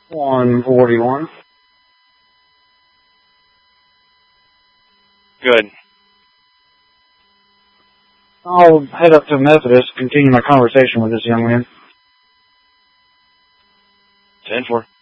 141. Good. I'll head up to Methodist, continue my conversation with this young man. 10-4.